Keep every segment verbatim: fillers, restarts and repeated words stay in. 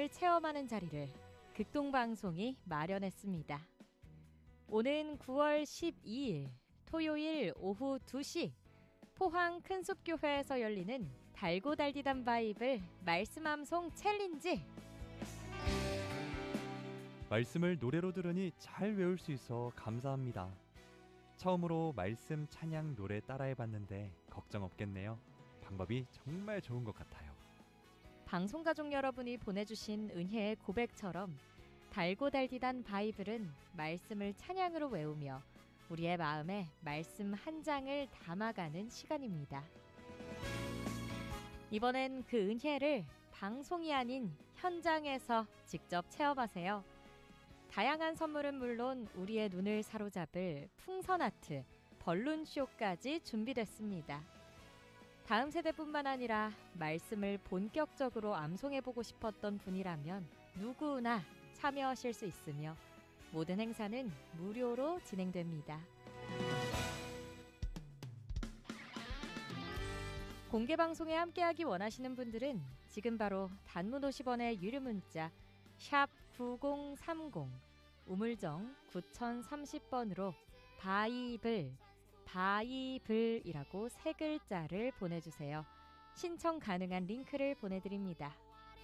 말씀을 체험하는 자리를 극동방송이 마련했습니다. 오는 구월 십이일 토요일 오후 두 시 포항 큰숲교회에서 열리는 달고 달디단 바이블 말씀암송 챌린지. 말씀을 노래로 들으니 잘 외울 수 있어 감사합니다. 처음으로 말씀 찬양 노래 따라해봤는데 걱정 없겠네요. 방법이 정말 좋은 것 같아요. 방송가족 여러분이 보내주신 은혜의 고백처럼 달고 달디단 바이블은 말씀을 찬양으로 외우며 우리의 마음에 말씀 한 장을 담아가는 시간입니다. 이번엔 그 은혜를 방송이 아닌 현장에서 직접 체험하세요. 다양한 선물은 물론 우리의 눈을 사로잡을 풍선 아트, 벌룬쇼까지 준비됐습니다. 다음 세대뿐만 아니라 말씀을 본격적으로 암송해보고 싶었던 분이라면 누구나 참여하실 수 있으며 모든 행사는 무료로 진행됩니다. 공개방송에 함께하기 원하시는 분들은 지금 바로 단문 오십 원의 유료 문자 샵 구공삼공 우물정 구공삼공 번으로 바이블, 바이블이라고 세 글자를 보내주세요. 신청 가능한 링크를 보내드립니다.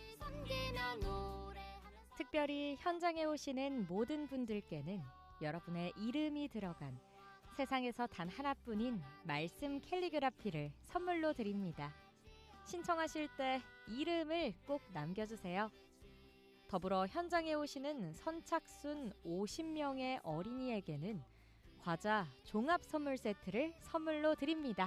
특별히 현장에 오시는 모든 분들께는 여러분의 이름이 들어간 세상에서 단 하나뿐인 말씀 캘리그라피를 선물로 드립니다. 신청하실 때 이름을 꼭 남겨주세요. 더불어 현장에 오시는 선착순 오십 명의 어린이에게는 과자 종합 선물 세트를 선물로 드립니다.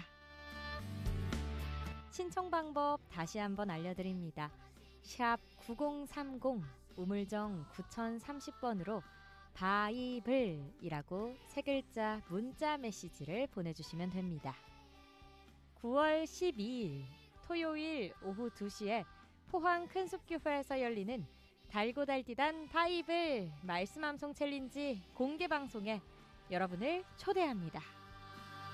신청 방법 다시 한번 알려드립니다. 샵 구공삼공 우물정 구공삼공 번으로 바이블이라고 세 글자 문자 메시지를 보내주시면 됩니다. 구월 십이일 토요일 오후 두 시에 포항 큰숲교회에서 열리는 달고 달디단 바이블 말씀암송 챌린지 공개방송에 여러분을 초대합니다.